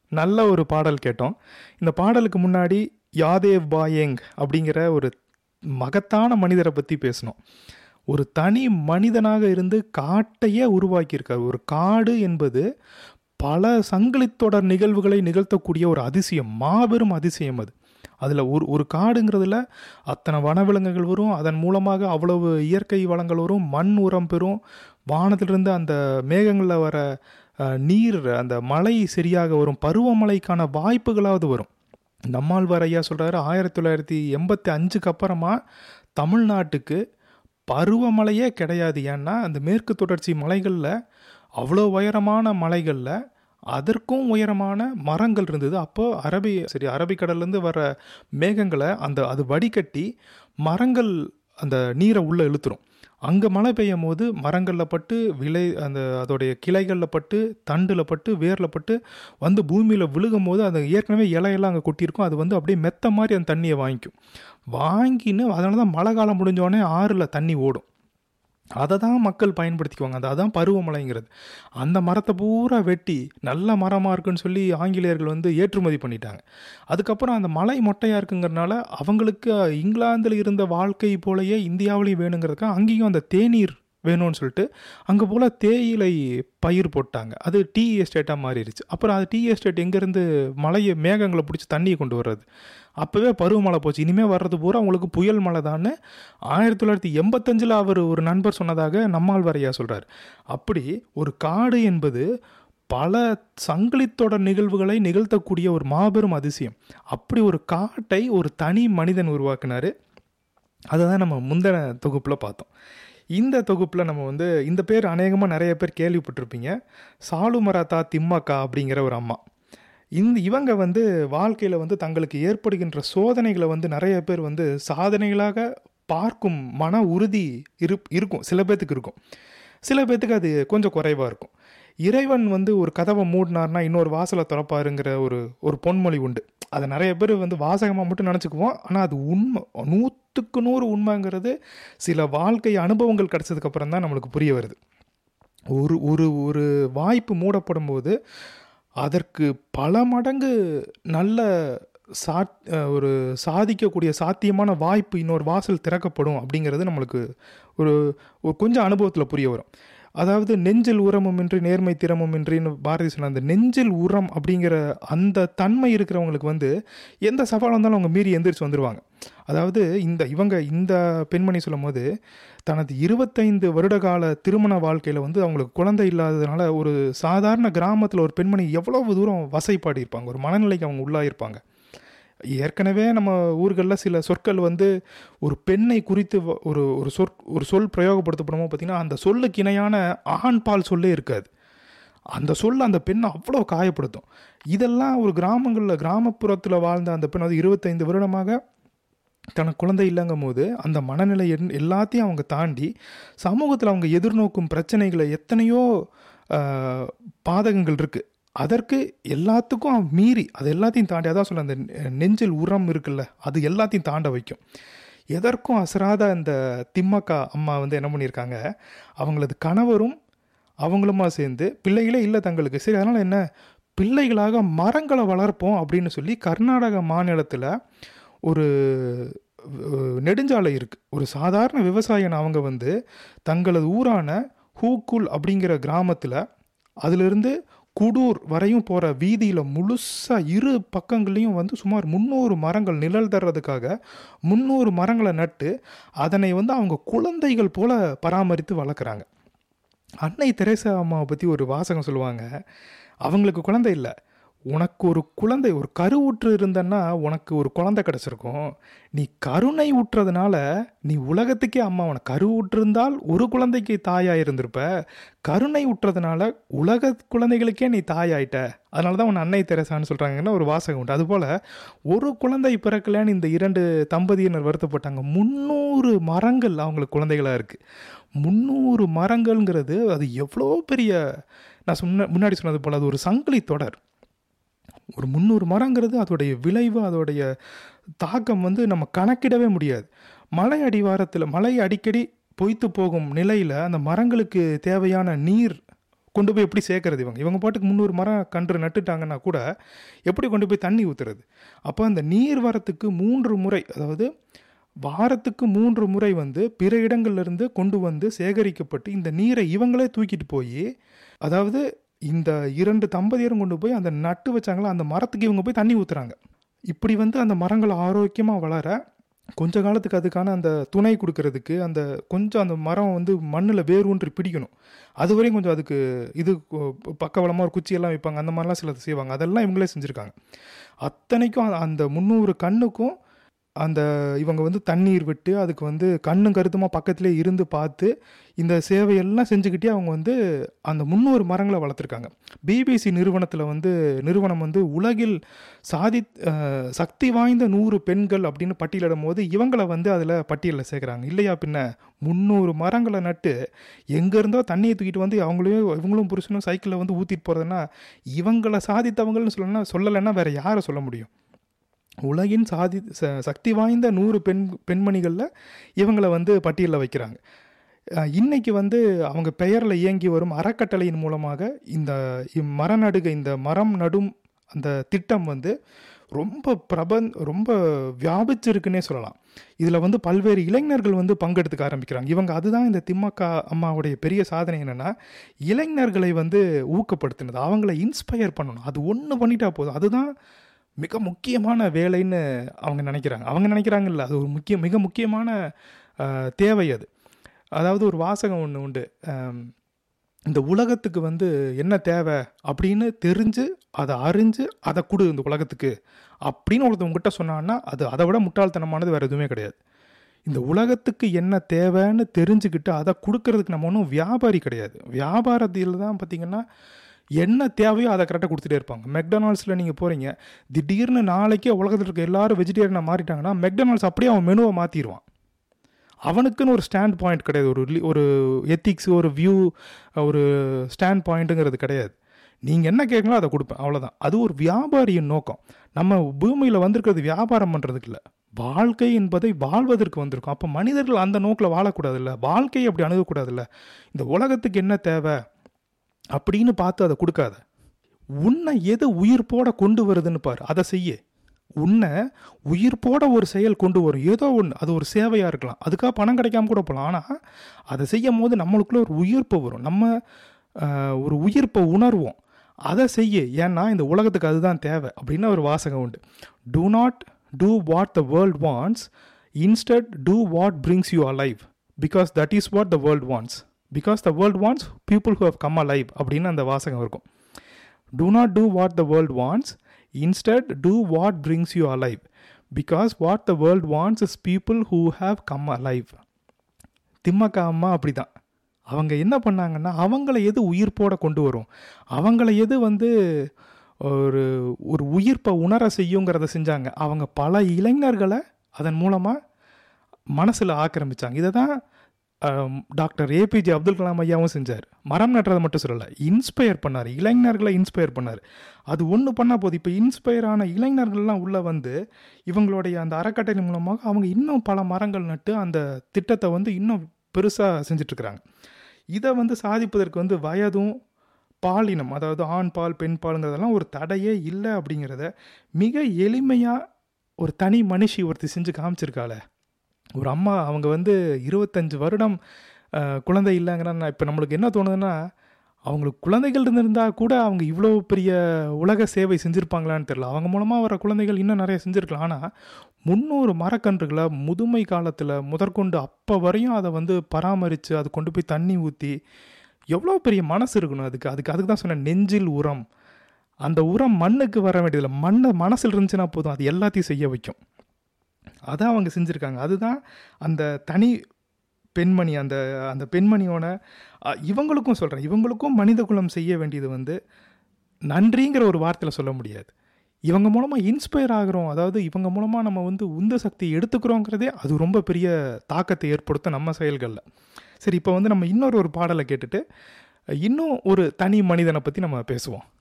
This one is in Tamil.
நல்ல ஒரு பாடல் கேட்டோம். இந்த பாடலுக்கு முன்னாடி யாதேவ் பாயேங் அப்படிங்கிற ஒரு மகத்தான மனிதரை பற்றி பேசணும். ஒரு தனி மனிதனாக இருந்து காட்டையே உருவாக்கியிருக்கார். ஒரு காடு என்பது பல சங்கிலித்தொடர் நிகழ்வுகளை நிகழ்த்தக்கூடிய ஒரு அதிசயம், மாபெரும் அதிசயம் அது. அதில் ஒரு காடுங்கிறதுல அத்தனை வனவிலங்குகள் வரும், அதன் மூலமாக அவ்வளவு இயற்கை வளங்கள் வரும், மண் உரம் பெறும், வானத்திலிருந்து அந்த மேகங்களில் வர நீர், அந்த மழை சரியாக வரும், பருவமழைக்கான வாய்ப்புகளாவது வரும். நம்மாழ்வார் ஐயா சொல்கிறாரு, 1985 அப்புறமா தமிழ்நாட்டுக்கு பருவமழையே கிடையாது. ஏன்னா அந்த மேற்கு தொடர்ச்சி மலைகளில், அவ்வளோ உயரமான மலைகளில் அதற்கும் உயரமான மரங்கள் இருந்தது. அப்போ அரபிக்கடல்லேருந்து வர மேகங்களை அது வடிகட்டி மரங்கள் அந்த நீரை உள்ளே இழுத்துரும். அங்கே மழை பெய்யும் போது மரங்களில் பட்டு அதோடைய கிளைகளில் பட்டு, தண்டில் பட்டு, வேரில் பட்டு வந்து பூமியில் விழுகும் போது அது ஏற்கனவே இலையெல்லாம் அங்கே கொட்டியிருக்கும். அது அப்படியே மெத்த மாதிரி அந்த தண்ணியை வாங்கின்னு அதனால தான் மழை காலம் முடிஞ்சோடனே ஆறில் தண்ணி ஓடும். அதை தான் மக்கள் பயன்படுத்திக்குவாங்க. அதுதான் பருவமழைங்கிறது. அந்த மரத்தை பூரா வெட்டி நல்ல மரமாக இருக்குன்னு சொல்லி ஆங்கிலேயர்கள் ஏற்றுமதி பண்ணிட்டாங்க. அதுக்கப்புறம் அந்த மலை மொட்டையாக இருக்குங்கிறனால அவங்களுக்கு இங்கிலாந்தில் இருந்த வாழ்க்கை போலயே இந்தியாவிலையும் வேணுங்கிறதுக்காக அங்கேயும் அந்த தேநீர் வேணும்னு சொல்லிட்டு அங்கே போல் தேயிலை பயிர் போட்டாங்க. அது டீ எஸ்டேட்டாக மாறிடுச்சு. அப்புறம் அது டீ எஸ்டேட் எங்கேருந்து மேகங்களை பிடிச்சி தண்ணியை கொண்டு வர்றது. அப்போவே பருவமழை போச்சு. இனிமேல் வர்றது பூரா அவங்களுக்கு புயல் மழை தான்னு 1985 அவர் ஒரு நண்பர் சொன்னதாக நம்மாழ்வார் ஐயா சொல்கிறார். அப்படி ஒரு காடு என்பது பல சங்கிலித்தொடர் நிகழ்வுகளை நிகழ்த்தக்கூடிய ஒரு மாபெரும் அதிசயம். அப்படி ஒரு காட்டை ஒரு தனி மனிதன் உருவாக்கினார். அதை தான் நம்ம முந்தின தொகுப்பில் பார்த்தோம். இந்த தொகுப்பில் நம்ம இந்த பேர் அநேகமாக நிறைய பேர் கேள்விப்பட்டிருப்பீங்க. சாலுமராத்தா திம்மக்கா அப்படிங்கிற ஒரு அம்மா. இவங்க வாழ்க்கையில் தங்களுக்கு ஏற்படுகின்ற சோதனைகளை நிறைய பேர் சாதனைகளாக பார்க்கும் மன உறுதி இருக்கும். சில பேர்த்துக்கு இருக்கும், சில பேர்த்துக்கு அது கொஞ்சம் குறைவாக இருக்கும். இறைவன் ஒரு கதவை மூடினார்னா இன்னொரு வாசலை திறப்பாருங்கிற ஒரு பொன்மொழி உண்டு. அதை நிறைய பேர் வாசகமாக மட்டும் நினச்சிக்குவோம். ஆனால் அது உண்மை, 100க்கு 100 உண்மைங்கிறது சில வாழ்க்கை அனுபவங்கள் கிடச்சதுக்கப்புறம் தான் நம்மளுக்கு புரிய வருது. ஒரு வாய்ப்பு மூடப்படும் போது அதற்கு பல மடங்கு நல்ல ஒரு சாதிக்கக்கூடிய சாத்தியமான வாய்ப்பு, இன்னொரு வாசல் திறக்கப்படும் அப்படிங்கிறது நம்மளுக்கு ஒரு கொஞ்சம் அனுபவத்தில் புரிய வரும். அதாவது நெஞ்சில் உரமுமின்றி நேர்மை திறமுமின்றின்னு பாரதி சொன்ன அந்த நெஞ்சில் உரம் அப்படிங்கிற அந்த தன்மை இருக்கிறவங்களுக்கு எந்த சவாலாக இருந்தாலும் அவங்க மீறி எந்திரிச்சு வந்துடுவாங்க. அதாவது இந்த பெண்மணி சொல்லும் போது தனது 25 வருட கால திருமண வாழ்க்கையில் அவங்களுக்கு குழந்தை இல்லாததுனால ஒரு சாதாரண கிராமத்தில் ஒரு பெண்மணி எவ்வளவு தூரம் வசைப்பாடி இருப்பாங்க, ஒரு மனநிலைக்கு அவங்க உள்ளாயிருப்பாங்க. ஏற்கனவே நம்ம ஊர்களில் சில சொற்கள் ஒரு பெண்ணை குறித்து ஒரு சொல் பிரயோகப்படுத்தப்படுமோ பார்த்திங்கன்னா அந்த சொல்லுக்கு இணையான ஆண் பால் சொல்லே இருக்காது. அந்த சொல் அந்த பெண்ணை அவ்வளோ காயப்படுத்தும். இதெல்லாம் ஒரு கிராமப்புறத்தில் வாழ்ந்த அந்த பெண் 25 வருடமாக தனக்கு குழந்தை இல்லைங்கும் போது அந்த மனநிலை எல்லாத்தையும் அவங்க தாண்டி சமூகத்தில் அவங்க எதிர்நோக்கும் பிரச்சனைகளை எத்தனையோ பாதகங்கள் இருக்குது. அதற்கு எல்லாத்துக்கும் மீறி அது எல்லாத்தையும் தாண்டி, அதான் சொல்ல அந்த நெஞ்சில் உரம் இருக்குல்ல, அது எல்லாத்தையும் தாண்ட வைக்கும். எதற்கும் அசராத அந்த திம்மக்கா அம்மா என்ன பண்ணியிருக்காங்க, அவங்களது கணவரும் அவங்களுமா சேர்ந்து பிள்ளைகளே இல்லை தங்களுக்கு, சரி அதனால் என்ன பிள்ளைகளாக மரங்களை வளர்ப்போம் அப்படின்னு சொல்லி கர்நாடக மாநிலத்தில் ஒரு நெடுஞ்சாலை இருக்குது. ஒரு சாதாரண விவசாயன் அவங்க தங்களது ஊரான ஹூக்குல் அப்படிங்கிற கிராமத்தில் அதிலிருந்து குடூர் வரையும் போகிற வீதியில் முழுசாக இரு பக்கங்களையும் சுமார் 300 மரங்கள் நிழல் தர்றதுக்காக 300 மரங்களை நட்டு அதனை அவங்க குழந்தைகள் போல பராமரித்து வளர்க்குறாங்க. அன்னை தெரேசா அம்மாவை பற்றி ஒரு வாசகம் சொல்லுவாங்க. அவங்களுக்கு குழந்தை இல்லை, உனக்கு ஒரு குழந்தை, ஒரு கருவுற்று இருந்தன்னா உனக்கு ஒரு குழந்தை கிடச்சிருக்கும். நீ கருணை ஊற்றுறதுனால நீ உலகத்துக்கே அம்மா. உனக்கு கருவுற்றிருந்தால் ஒரு குழந்தைக்கு தாயாக இருந்திருப்ப, கருணை ஊற்றுறதுனால உலக குழந்தைகளுக்கே நீ தாயாயிட்ட, அதனால தான் உன்னை அன்னை தெரசான்னு சொல்கிறாங்கன்னா ஒரு வாசகம் உண்டு. அதுபோல் ஒரு குழந்தை பிறக்கலன்னு இந்த 2 தம்பதியினர் வருத்தப்பட்டாங்க. 300 மரங்கள் அவங்களுக்கு குழந்தைகளாக இருக்குது. 300 மரங்கள்ங்கிறது அது எவ்வளோ பெரிய, நான் முன்னாடி சொன்னது போல் அது ஒரு சங்கிலி தொடர். ஒரு 300 மரங்கிறது அதோடைய விளைவு, அதோடைய தாக்கம் நம்ம கணக்கிடவே முடியாது. மலை அடிவாரத்தில் மலை அடிக்கடி பொய்த்து போகும் நிலையில் அந்த மரங்களுக்கு தேவையான நீர் கொண்டு போய் எப்படி சேர்க்கறது? இவங்க பாட்டுக்கு 300 மரம் கன்று நட்டுட்டாங்கன்னா கூட எப்படி கொண்டு போய் தண்ணி ஊற்றுறது? அப்போ அந்த நீர் வரத்துக்கு 3 முறை, அதாவது வாரத்துக்கு 3 முறை வந்து பிற இடங்கள்லேருந்து கொண்டு வந்து சேகரிக்கப்பட்டு இந்த நீரை இவங்களே தூக்கிட்டு போய், அதாவது இந்த 2 தம்பதியரும் கொண்டு போய் அந்த நட்டு வச்சாங்களா அந்த மரத்துக்கு இவங்க போய் தண்ணி ஊற்றுறாங்க. இப்படி வந்து அந்த மரங்கள் ஆரோக்கியமாக வளர கொஞ்ச காலத்துக்கு அதுக்கான அந்த துணை கொடுக்கறதுக்கு அந்த கொஞ்சம் அந்த மரம் வந்து மண்ணில் வேரூன்றி பிடிக்கணும். அதுவரையும் கொஞ்சம் அதுக்கு இது பக்கவளமாக ஒரு குச்சியெல்லாம் வைப்பாங்க, அந்த மாதிரிலாம் சிலது செய்வாங்க. அதெல்லாம் இவங்களே செஞ்சுருக்காங்க. அத்தனைக்கும் அந்த 300 கண்ணுக்கும் அந்த இவங்க வந்து தண்ணீர் விட்டு அதுக்கு வந்து கண்ணும் கருத்துமாக பக்கத்திலே இருந்து பார்த்து இந்த சேவையெல்லாம் செஞ்சுக்கிட்டே அவங்க வந்து அந்த 300 மரங்களை வளர்த்துருக்காங்க. பிபிசி நிறுவனம் வந்து உலகில் சக்தி வாய்ந்த 100 பெண்கள் அப்படின்னு பட்டியலிடும் போது இவங்களை வந்து அதில் பட்டியலில் சேர்க்குறாங்க. இல்லையா பின்ன 300 மரங்களை நட்டு எங்கேருந்தோ தண்ணியை தூக்கிட்டு வந்து இவங்களும் புருஷனும் சைக்கிளில் வந்து ஊற்றிட்டு போகிறதுனா இவங்களை சாதித்தவங்கள்னு சொல்லலைன்னா வேறு யாரை சொல்ல முடியும்? உலகின் சக்தி வாய்ந்த 100 பெண்மணிகளில் இவங்களை வந்து பட்டியலில் வைக்கிறாங்க. இன்றைக்கி வந்து அவங்க பெயரில் இயங்கி வரும் அறக்கட்டளையின் மூலமாக இந்த மரநடுகை, இந்த மரம் நடும் அந்த திட்டம் வந்து ரொம்ப வியாபிச்சிருக்குன்னே சொல்லலாம். இதில் வந்து பல்வேறு இளைஞர்கள் வந்து பங்கெடுத்துக்க ஆரம்பிக்கிறாங்க. அதுதான் இந்த திம்மக்கா அம்மாவுடைய பெரிய சாதனை என்னென்னா, இளைஞர்களை வந்து ஊக்கப்படுத்தினது, அவங்கள இன்ஸ்பயர் பண்ணணும். அது ஒன்று பண்ணிட்டா போதும், அதுதான் மிக முக்கியமான வேலைன்னு அவங்க நினைக்கிறாங்கல்ல, அது ஒரு மிக முக்கியமான தேவை அது. அதாவது ஒரு வாசகம் ஒன்று உண்டு, இந்த உலகத்துக்கு வந்து என்ன தேவை அப்படின்னு தெரிஞ்சு அதை அறிஞ்சு அதை கொடு இந்த உலகத்துக்கு அப்படின்னு ஒருத்தவங்ககிட்ட சொன்னான்னா அது அதை விட முட்டாள்தனமானது வேறு எதுவுமே கிடையாது. இந்த உலகத்துக்கு என்ன தேவைன்னு தெரிஞ்சுக்கிட்டு அதை கொடுக்கறதுக்கு நம்ம ஒன்றும் வியாபாரி கிடையாது. வியாபாரத்தில் தான் பார்த்திங்கன்னா என்ன தேவையோ அதை கரெக்டாக கொடுத்துட்டே இருப்பாங்க. மெக்டொனால்ட்ஸில் நீங்கள் போகிறீங்க, திடீர்னு நாளைக்கே உலகத்தில் இருக்க எல்லாரும் வெஜிடேரியனாக மாறிட்டாங்கன்னா மெக்டொனால்ட்ஸ் அப்படியே அவன் மெனுவை மாற்றிடுவான். அவனுக்குன்னு ஒரு ஸ்டாண்ட் பாயிண்ட் கிடையாது, ஒரு எத்திக்ஸ், ஒரு வியூ, ஒரு ஸ்டாண்ட் பாயிண்ட்டுங்கிறது கிடையாது. நீங்கள் என்ன கேட்கலாம் அதை கொடுப்பேன், அவ்வளோதான். அது ஒரு வியாபாரியின் நோக்கம். நம்ம பூமியில் வந்திருக்கிறது வியாபாரம் பண்ணுறதுக்கு இல்லை, வாழ்க்கை என்பதை வாழ்வதற்கு வந்திருக்கும். அப்போ மனிதர்கள் அந்த நோக்கில் வாழக்கூடாதுல்ல, வாழ்க்கையை அப்படி அணுகக்கூடாதுல்ல. இந்த உலகத்துக்கு என்ன தேவை அப்படின்னு பார்த்து அதை கொடுக்காத, உன்னை எது உயிர்ப்போட கொண்டு வருதுன்னு பாரு, அதை செய்ய. உன்னை உயிர்ப்போட ஒரு செயல் கொண்டு வரும், ஏதோ ஒன்று, அது ஒரு சேவையாக இருக்கலாம், அதுக்காக பணம் கிடைக்காம கூட போகலாம். ஆனால் அதை செய்யும் போது நம்மளுக்குள்ள ஒரு உயிர்ப்பு வரும், நம்ம ஒரு உயிர்ப்பை உணர்வோம், அதை செய்ய. ஏன்னா இந்த உலகத்துக்கு அதுதான் தேவை அப்படின்னு ஒரு வாசகம் உண்டு. Do not do what the world wants, instead do what brings you alive, because that is what the world wants. Because the world wants people who have come alive அப்படின்னு அந்த வாசகம் இருக்கும். Do not do what the world wants, instead do what brings you alive, because what the world wants is people who have come alive. Thimmakka அம்மா அப்படி தான். அவங்க என்ன பண்ணாங்கன்னா, அவங்கள எது உயிர்ப்போட கொண்டு வரும், அவங்கள எது வந்து ஒரு ஒரு உயிர்ப்பை உணர செய்யுங்கிறத செஞ்சாங்க. அவங்க பல இளைஞர்களை அதன் மூலமாக மனசில் ஆக்கிரமித்தாங்க. இதை தான் டாக்டர் ஏபிஜே அப்துல் கலாம் ஐயாவும் செஞ்சார். மரம் நட்டுறதை மட்டும் சொல்லலை, இன்ஸ்பயர் பண்ணார், இளைஞர்களை இன்ஸ்பயர் பண்ணார். அது ஒன்று பண்ணால் போதும். இப்போ இன்ஸ்பயர் ஆன இளைஞர்கள்லாம் உள்ளே வந்து இவங்களுடைய அந்த அறக்கட்டளை மூலமாக அவங்க இன்னும் பல மரங்கள் நட்டு அந்த திட்டத்தை வந்து இன்னும் பெருசாக செஞ்சிட்ருக்குறாங்க. இதை வந்து சாதிப்பதற்கு வந்து வயதும் பாலினம், அதாவது ஆண் பால் பெண் பாலுங்கிறதெல்லாம் ஒரு தடையே இல்லை அப்படிங்கிறத மிக எளிமையாக ஒரு தனி மனுஷி ஒருத்தி செஞ்சு காமிச்சிருக்காள. ஒரு அம்மா, அவங்க வந்து 25 வருடம் குழந்தை இல்லைங்கிறன்னா இப்போ நம்மளுக்கு என்ன தோணுதுன்னா, அவங்களுக்கு குழந்தைகள் இருந்திருந்தால் கூட அவங்க இவ்வளோ பெரிய உலக சேவை செஞ்சுருப்பாங்களான்னு தெரியல. அவங்க மூலமாக வர குழந்தைகள் இன்னும் நிறைய செஞ்சுருக்கலாம். ஆனால் 300 மரக்கன்றுகளை முதுமை காலத்தில் முதற்கொண்டு அப்போ வரையும் அதை வந்து பராமரித்து அது கொண்டு போய் தண்ணி ஊற்றி எவ்வளோ பெரிய மனசு இருக்கணும் அதுக்கு தான் சொன்னேன், நெஞ்சில் உரம். அந்த உரம் மண்ணுக்கு வர வேண்டியதில்லை, மனசில் இருந்துச்சுன்னா போதும், அது எல்லாத்தையும் செய்ய வைக்கும். அதான் அவங்க செஞ்சுருக்காங்க. அதுதான் அந்த தனி பெண்மணி, அந்த பெண்மணியோட இவங்களுக்கும் சொல்கிறேன், இவங்களுக்கும் மனித குலம் செய்ய வேண்டியது வந்து நன்றிங்கிற ஒரு வார்த்தையில் சொல்ல முடியாது. இவங்க மூலமாக இன்ஸ்பயர் ஆகிறோம், அதாவது இவங்க மூலமாக நம்ம வந்து உந்து சக்தியை எடுத்துக்கிறோங்கிறதே அது ரொம்ப பெரிய தாக்கத்தை ஏற்படுத்தும் நம்ம செயல்களில். சரி, இப்போ வந்து நம்ம இன்னொரு பாடலை கேட்டுட்டு இன்னும் ஒரு தனி மனிதனை பற்றி நம்ம பேசுவோம்.